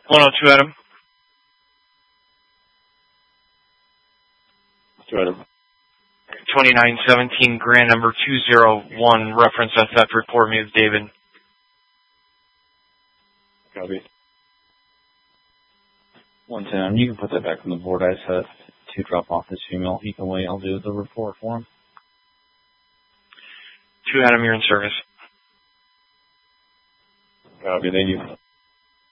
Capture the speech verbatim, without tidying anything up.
one oh two, Adam. two Adam. twenty-nine seventeen, grand number two zero one, reference on theft report me with David. Copy. one ten, you can put that back on the board. I just had to drop off this female. Either way, I'll do the report for him. two Adam, you're in service. Copy, thank you.